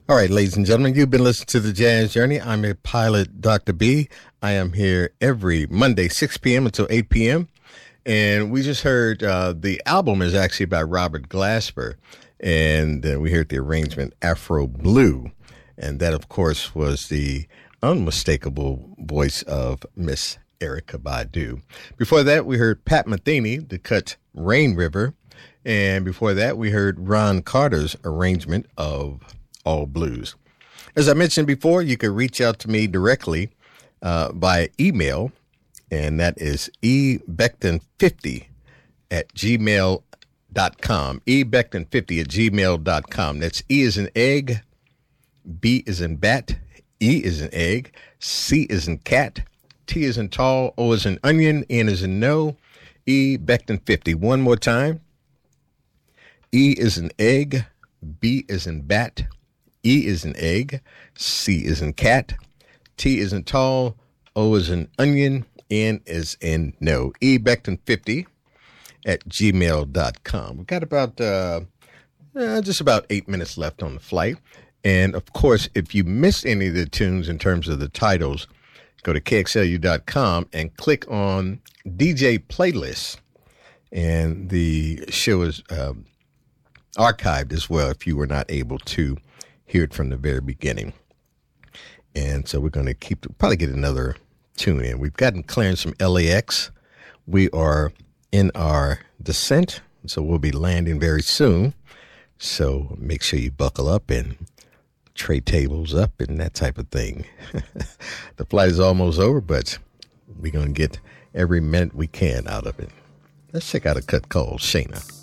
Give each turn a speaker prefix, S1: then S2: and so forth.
S1: All right, ladies and gentlemen, you've been listening to The Jazz Journey. I'm your pilot, Dr. B. I am here every Monday, 6 p.m. until 8 p.m. And we just heard the album is actually by Robert Glasper. And we heard the arrangement Afro Blue. And that, of course, was the unmistakable voice of Miss Erykah Badu. Before that, we heard Pat Metheny, the cut Rain River. And before that, we heard Ron Carter's arrangement of All Blues. As I mentioned before, you can reach out to me directly via email, and that is ebeckton50 at gmail.com. ebeckton50 at gmail.com. That's E as in egg, B as in bat, E as in egg, C as in cat, T as in tall, O as in onion, N as in no, ebeckton50. One more time. E is in egg, B is in bat, E is in egg, C is in cat, T is in tall, O is in onion, N is in no. ebeckton50 at gmail.com. We've got about just about 8 minutes left on the flight. And, of course, if you missed any of the tunes in terms of the titles, go to KXLU.com and click on DJ Playlists. And the show is archived as well if you were not able to hear it from the very beginning. And so we're going to probably get another tune in. We've gotten clearance from LAX. We are in our descent, so we'll be landing very soon. So make sure you buckle up and tray tables up and that type of thing. The flight is almost over, but we're going to get every minute we can out of it. Let's check out a cut called Shayna.